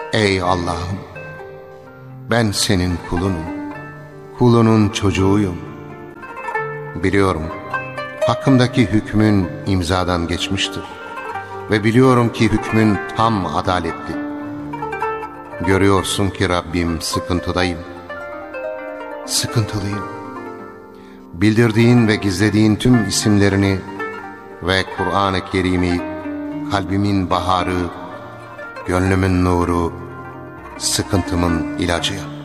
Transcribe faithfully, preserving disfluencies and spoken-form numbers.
Ey Allah'ım, ben senin kulunum, kulunun çocuğuyum. Biliyorum, hakkımdaki hükmün imzadan geçmiştir ve biliyorum ki hükmün tam adaletli. Görüyorsun ki Rabbim, sıkıntıdayım, sıkıntılıyım. Bildirdiğin ve gizlediğin tüm isimlerini ve Kur'an-ı Kerim'i kalbimin baharı, gönlümün nuru, sıkıntımın ilacı yap.